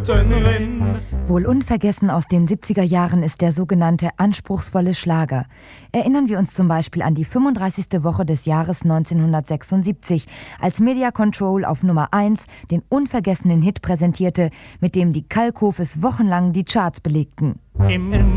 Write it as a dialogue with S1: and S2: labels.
S1: Stutenrin.
S2: Wohl unvergessen aus den 70er Jahren ist der sogenannte anspruchsvolle Schlager. Erinnern wir uns zum Beispiel an die 35. Woche des Jahres 1976, als Media Control auf Nummer 1 den unvergessenen Hit präsentierte, mit dem die Kalkhofes wochenlang die Charts belegten.
S1: Im